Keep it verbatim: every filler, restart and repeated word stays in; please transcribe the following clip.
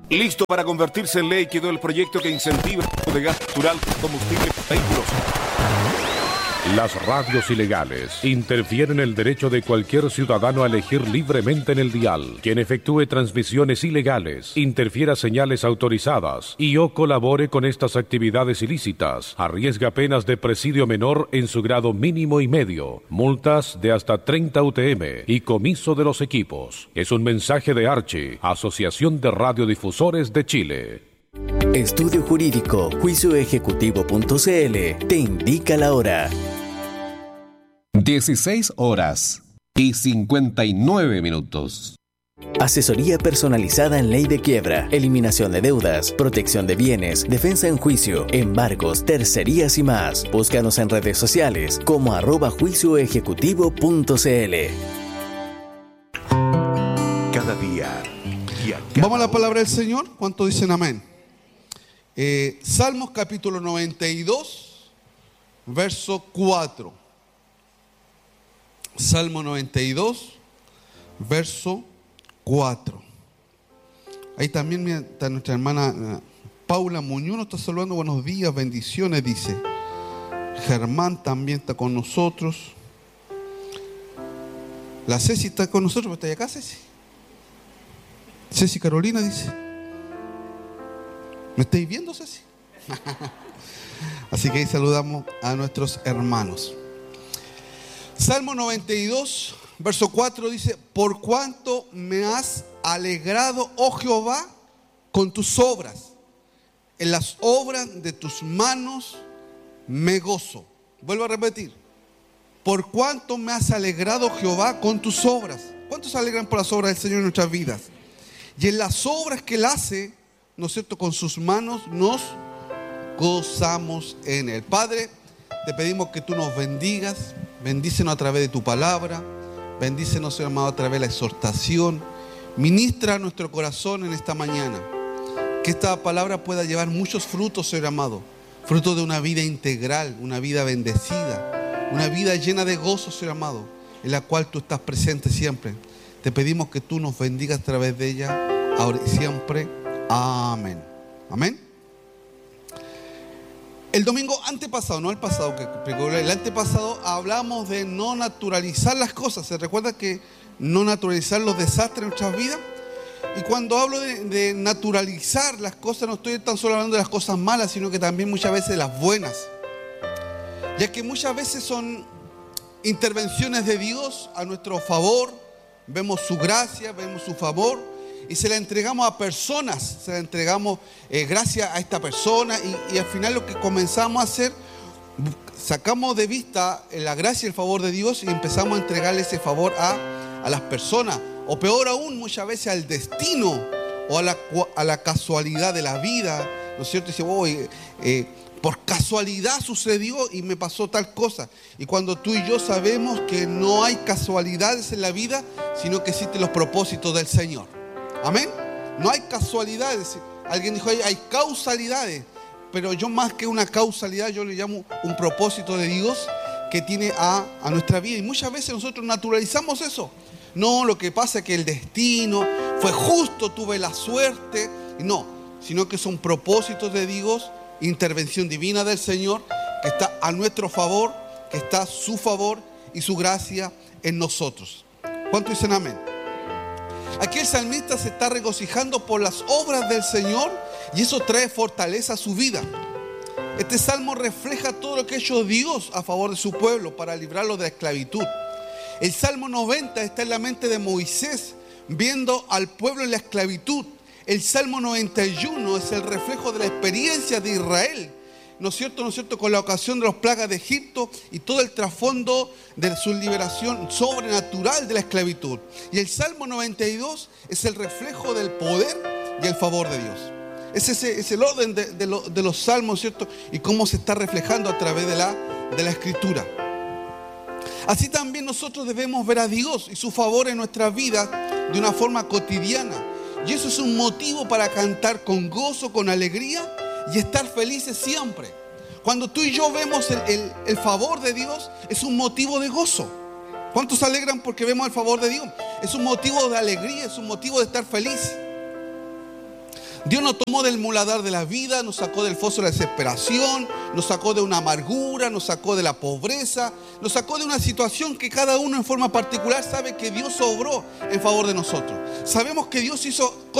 Listo para convertirse en ley quedó el proyecto que incentiva el uso de gas natural como combustible para vehículos. Las radios ilegales interfieren en el derecho de cualquier ciudadano a elegir libremente en el dial. Quien efectúe transmisiones ilegales, interfiera señales autorizadas y o colabore con estas actividades ilícitas, arriesga penas de presidio menor en su grado mínimo y medio, multas de hasta treinta U T M y comiso de los equipos. Es un mensaje de Archi, Asociación de Radiodifusores de Chile. Estudio Jurídico, juicio ejecutivo punto c l te indica la hora. dieciséis horas y cincuenta y nueve minutos. Asesoría personalizada en ley de quiebra, eliminación de deudas, protección de bienes, defensa en juicio, embargos, tercerías y más. Búscanos en redes sociales como arroba juicio ejecutivo punto c l. Cada día. Y a cada Vamos a la palabra del Señor. ¿Cuántos dicen amén? Eh, Salmos capítulo noventa y dos, verso cuatro. Salmo noventa y dos, verso cuatro. Ahí también está nuestra hermana Paula Muñoz, nos está saludando. Buenos días, bendiciones, dice. Germán también está con nosotros. La Ceci está con nosotros. ¿Está acá, Ceci? Ceci Carolina dice. ¿Me estáis viendo, Ceci? Así que ahí saludamos a nuestros hermanos. Salmo noventa y dos, verso cuatro dice: por cuanto me has alegrado, oh Jehová, con tus obras, en las obras de tus manos me gozo. Vuelvo a repetir: por cuanto me has alegrado, Jehová, con tus obras. ¿Cuántos se alegran por las obras del Señor en nuestras vidas? Y en las obras que Él hace, ¿no es cierto?, con sus manos nos gozamos en Él. Padre, te pedimos que tú nos bendigas. Bendícenos a través de tu palabra. Bendícenos, Señor amado, a través de la exhortación. Ministra nuestro corazón en esta mañana. Que esta palabra pueda llevar muchos frutos, Señor amado. Frutos de una vida integral, una vida bendecida, una vida llena de gozo, Señor amado, en la cual tú estás presente siempre. Te pedimos que tú nos bendigas a través de ella, ahora y siempre. Amén. Amén. El domingo antepasado, no el pasado, que el antepasado, hablamos de no naturalizar las cosas. ¿Se recuerda que no naturalizar los desastres en nuestras vidas? Y cuando hablo de, de naturalizar las cosas, no estoy tan solo hablando de las cosas malas, sino que también muchas veces de las buenas. Ya que muchas veces son intervenciones de Dios a nuestro favor. Vemos su gracia, vemos su favor. Y se la entregamos a personas, se la entregamos eh, gracias a esta persona y, y al final lo que comenzamos a hacer, sacamos de vista la gracia y el favor de Dios y empezamos a entregarle ese favor a, a las personas, o peor aún, muchas veces al destino o a la, a la casualidad de la vida, ¿no es cierto? Y dice, oh, eh, eh, por casualidad sucedió y me pasó tal cosa. Y cuando tú y yo sabemos que no hay casualidades en la vida, sino que existen los propósitos del Señor. Amén. No hay casualidades. Alguien dijo, hay, hay causalidades. Pero yo, más que una causalidad, yo le llamo un propósito de Dios que tiene a, a nuestra vida. Y muchas veces nosotros naturalizamos eso. No, lo que pasa es que el destino fue justo, tuve la suerte. No, sino que son propósitos de Dios, intervención divina del Señor, que está a nuestro favor, que está su favor y su gracia en nosotros. ¿Cuántos dicen amén? Aquí el salmista se está regocijando por las obras del Señor y eso trae fortaleza a su vida. Este salmo refleja todo lo que ha hecho Dios a favor de su pueblo para librarlo de la esclavitud. El Salmo noventa está en la mente de Moisés viendo al pueblo en la esclavitud. El Salmo noventa y uno es el reflejo de la experiencia de Israel, ¿no es cierto? ¿No es cierto? Con la ocasión de las plagas de Egipto y todo el trasfondo de su liberación sobrenatural de la esclavitud. Y el Salmo noventa y dos es el reflejo del poder y el favor de Dios. Ese es, es el orden de, de, lo, de los salmos, ¿cierto? Y cómo se está reflejando a través de la, de la escritura. Así también nosotros debemos ver a Dios y su favor en nuestra vida de una forma cotidiana. Y eso es un motivo para cantar con gozo, con alegría y estar felices siempre. Cuando tú y yo vemos el, el, el favor de Dios, es un motivo de gozo. ¿Cuántos se alegran porque vemos el favor de Dios? Es un motivo de alegría, es un motivo de estar feliz. Dios nos tomó del muladar de la vida, nos sacó del foso de la desesperación, nos sacó de una amargura, nos sacó de la pobreza, nos sacó de una situación que cada uno en forma particular sabe que Dios obró en favor de nosotros. Sabemos que Dios hizo